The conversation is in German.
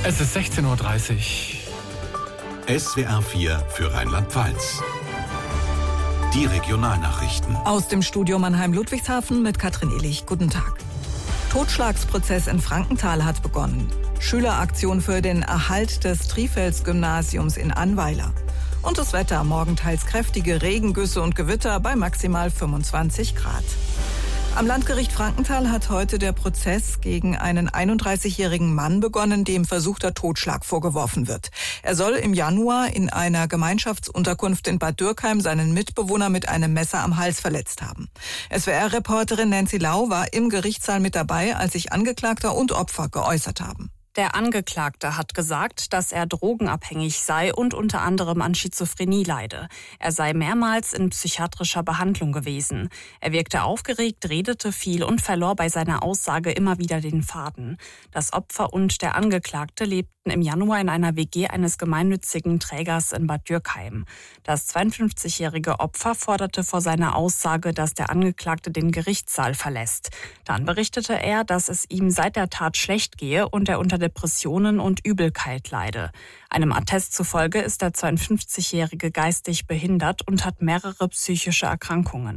Es ist 16:30 Uhr. SWR 4 für Rheinland-Pfalz. Die Regionalnachrichten. Aus dem Studio Mannheim-Ludwigshafen mit Katrin Illich. Guten Tag. Totschlagsprozess in Frankenthal hat begonnen. Schüleraktion für den Erhalt des Trifels-Gymnasiums in Annweiler. Und das Wetter, morgen teils kräftige Regengüsse und Gewitter bei maximal 25 Grad. Am Landgericht Frankenthal hat heute der Prozess gegen einen 31-jährigen Mann begonnen, dem versuchter Totschlag vorgeworfen wird. Er soll im Januar in einer Gemeinschaftsunterkunft in Bad Dürkheim seinen Mitbewohner mit einem Messer am Hals verletzt haben. SWR-Reporterin Nancy Lau war im Gerichtssaal mit dabei, als sich Angeklagter und Opfer geäußert haben. Der Angeklagte hat gesagt, dass er drogenabhängig sei und unter anderem an Schizophrenie leide. Er sei mehrmals in psychiatrischer Behandlung gewesen. Er wirkte aufgeregt, redete viel und verlor bei seiner Aussage immer wieder den Faden. Das Opfer und der Angeklagte lebten im Januar in einer WG eines gemeinnützigen Trägers in Bad Dürkheim. Das 52-jährige Opfer forderte vor seiner Aussage, dass der Angeklagte den Gerichtssaal verlässt. Dann berichtete er, dass es ihm seit der Tat schlecht gehe und er unter Depressionen und Übelkeit leide. Einem Attest zufolge ist der 52-Jährige geistig behindert und hat mehrere psychische Erkrankungen.